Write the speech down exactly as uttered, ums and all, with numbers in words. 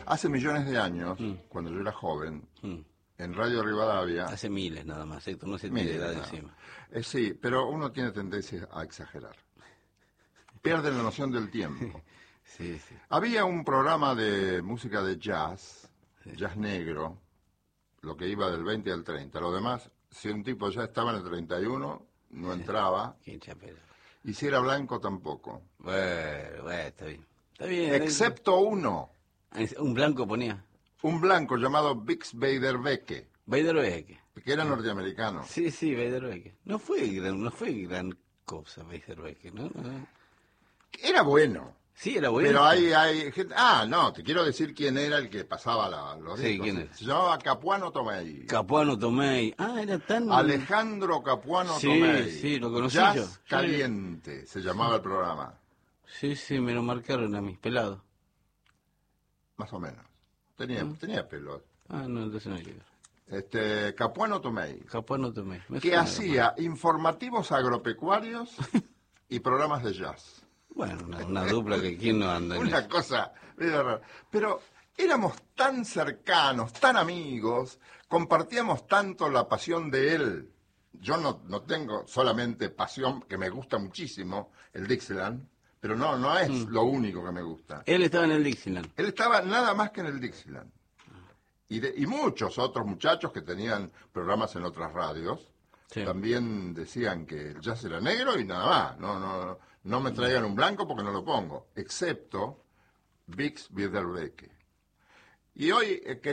Hace millones de años, Mm. cuando yo era joven, Mm. en Radio Rivadavia... Hace miles nada más, Héctor, no se te miles, da no. encima. Eh, sí, pero uno tiene tendencia a exagerar. Pierde la noción del tiempo. Sí, sí. Había un programa de música de jazz, sí. jazz negro, lo que iba del veinte al treinta. Lo demás, si un tipo ya estaba en el treinta y uno, no entraba. Qué chapero. Y si era blanco, tampoco. Bueno, bueno, está bien. Está bien. Excepto uno. ¿Un blanco ponía? Un blanco llamado Bix Beiderbecke. Beiderbecke. Que era norteamericano. Sí, sí, Beiderbecke. No fue gran, no fue gran cosa Beiderbecke, ¿no? no. Era bueno. Sí, era bueno. Pero hay, hay gente... Ah, no, te quiero decir quién era el que pasaba la, los sí, discos. ¿quién era? Se llamaba Capuano Tomei. Capuano Tomei. Ah, era tan... Alejandro Capuano sí, Tomei. Sí, lo conocí Jazz yo. Caliente, se llamaba el programa. Sí, sí, me lo marcaron a mis pelados. Más o menos. Tenía, ¿Mm? tenía pelo. Ah, no, entonces no hay que ver. Este, Capuano Tomei. Capuano Tomei. Me que hacía informativos agropecuarios y programas de jazz. Bueno, una, una dupla que quién no anda en Una eso. cosa, pero éramos tan cercanos, tan amigos, compartíamos tanto la pasión de él. Yo no, no tengo solamente pasión, que me gusta muchísimo, el Dixieland, pero no, no es mm. lo único que me gusta. Él estaba en el Dixieland. Él estaba nada más que en el Dixieland. Y, de, y muchos otros muchachos que tenían programas en otras radios, sí. también decían que el jazz era negro y nada más. No, no, no me traigan un blanco porque no lo pongo, excepto Bix Beiderbecke. Y hoy... Eh, que